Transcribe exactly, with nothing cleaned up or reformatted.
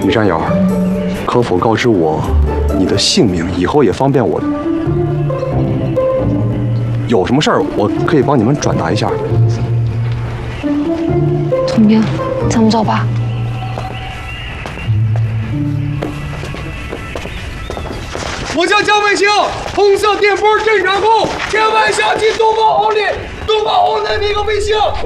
女战友，可否告知我你的姓名，以后也方便我。有什么事儿，我可以帮你们转达一下。 童兵，咱们走吧。 我叫江卫星，红色电波侦察控，千万小心东方红里，东方红的那个卫星。